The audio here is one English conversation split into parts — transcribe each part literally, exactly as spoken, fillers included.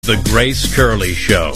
The Grace Curley Show.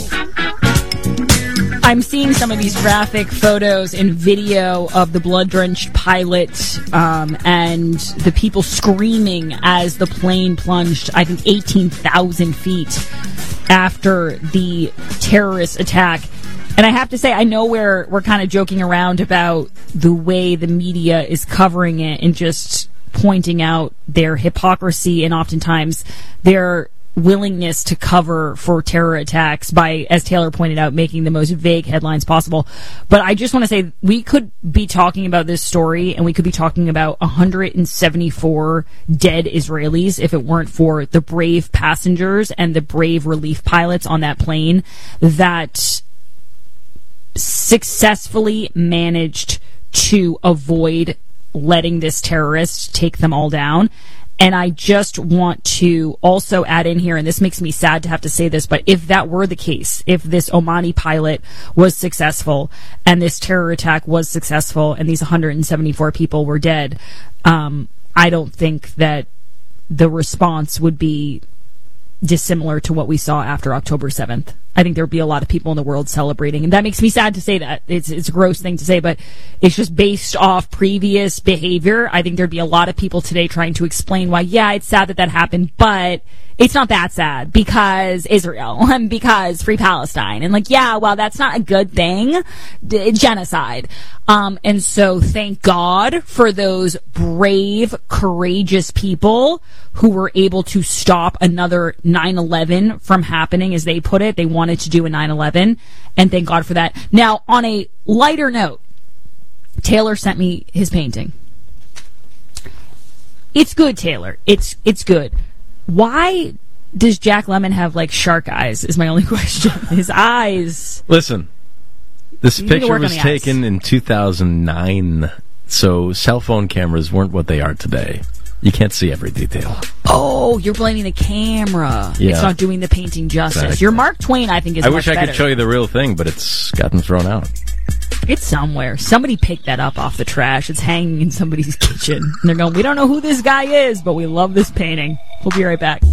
I'm seeing some of these graphic photos and video of the blood-drenched pilot um, and the people screaming as the plane plunged, I think, eighteen thousand feet after the terrorist attack. And I have to say, I know we're, we're kind of joking around about the way the media is covering it and just pointing out their hypocrisy and oftentimes their willingness to cover for terror attacks by, as Taylor pointed out, making the most vague headlines possible. But I just want to say we could be talking about this story and we could be talking about one hundred seventy-four dead Israelis if it weren't for the brave passengers and the brave relief pilots on that plane that successfully managed to avoid letting this terrorist take them all down. And I just want to also add in here, and this makes me sad to have to say this, but if that were the case, if this Omani pilot was successful and this terror attack was successful and these one hundred seventy-four people were dead, um, I don't think that the response would be dissimilar to what we saw after October seventh. I think there would be a lot of people in the world celebrating, and that makes me sad to say that. It's it's a gross thing to say, but it's just based off previous behavior. I think there'd be a lot of people today trying to explain why, yeah, it's sad that that happened, but it's not that sad because Israel and because Free Palestine. And like, yeah, well, that's not a good thing. D- genocide. Um, and so thank God for those brave, courageous people who were able to stop another nine eleven from happening, as they put it. They wanted to do a nine eleven, and thank God for that. Now, on a lighter note, Taylor sent me his painting. It's good, Taylor. It's it's good. Why does Jack Lemmon have, like, shark eyes, is my only question. His eyes. Listen, this picture was taken in two thousand nine, so cell phone cameras weren't what they are today. You can't see every detail. Oh, you're blaming the camera. Yeah. It's not doing the painting justice. Exactly. Your Mark Twain, I think, is I much wish I better. could show you the real thing, but it's gotten thrown out. It's somewhere. Somebody picked that up off the trash. It's hanging in somebody's kitchen. And they're going, we don't know who this guy is, but we love this painting. We'll be right back.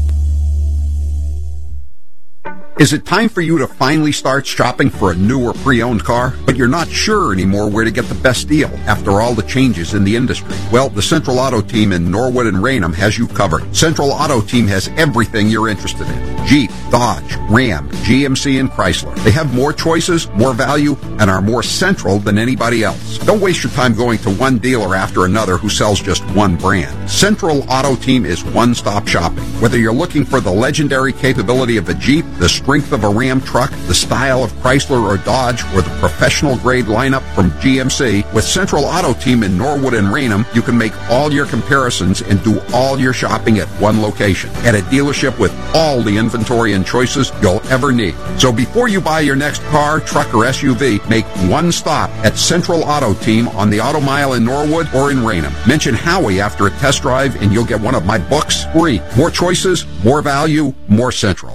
Is it time for you to finally start shopping for a new or pre-owned car, but you're not sure anymore where to get the best deal after all the changes in the industry? Well, the Central Auto Team in Norwood and Raynham has you covered. Central Auto Team has everything you're interested in. Jeep, Dodge, Ram, G M C, and Chrysler. They have more choices, more value, and are more central than anybody else. Don't waste your time going to one dealer after another who sells just one brand. Central Auto Team is one-stop shopping. Whether you're looking for the legendary capability of a Jeep, the strength of a Ram truck, the style of Chrysler or Dodge, or the professional-grade lineup from G M C, with Central Auto Team in Norwood and Raynham, you can make all your comparisons and do all your shopping at one location, at a dealership with all the inventory and choices you'll ever need. So before you buy your next car, truck, or S U V, make one stop at Central Auto Team on the Auto Mile in Norwood or in Raynham. Mention Howie after a test drive and you'll get one of my books free. More choices, more value, more Central.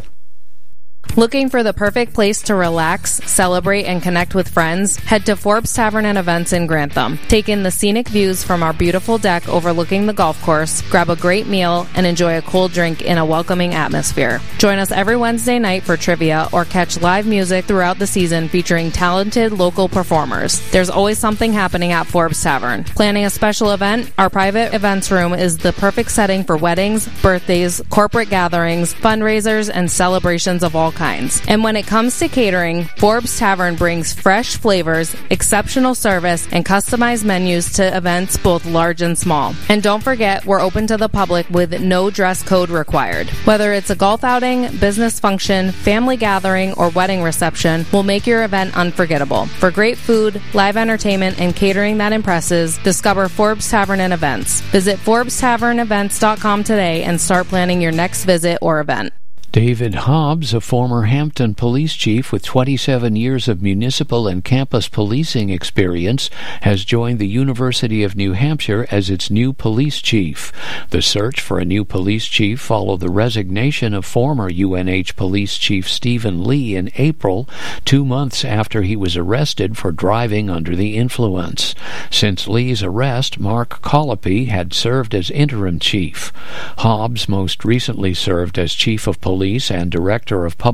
Looking for the perfect place to relax, celebrate, and connect with friends? Head to Forbes Tavern and Events in Grantham. Take in the scenic views from our beautiful deck overlooking the golf course, grab a great meal, and enjoy a cold drink in a welcoming atmosphere. Join us every Wednesday night for trivia or catch live music throughout the season featuring talented local performers. There's always something happening at Forbes Tavern. Planning a special event? Our private events room is the perfect setting for weddings, birthdays, corporate gatherings, fundraisers, and celebrations of all kinds. And when it comes to catering, Forbes Tavern brings fresh flavors, exceptional service, and customized menus to events both large and small. And don't forget, we're open to the public with no dress code required. Whether it's a golf outing, business function, family gathering, or wedding reception, we'll make your event unforgettable. For great food, live entertainment, and catering that impresses, discover Forbes Tavern and Events. Visit Forbes Tavern Events dot com today and start planning your next visit or event. David Hobbs, a former Hampton police chief with twenty-seven years of municipal and campus policing experience, has joined the University of New Hampshire as its new police chief. The search for a new police chief followed the resignation of former U N H police chief Stephen Lee in April, two months after he was arrested for driving under the influence. Since Lee's arrest, Mark Colopy had served as interim chief. Hobbs most recently served as chief of police and director of public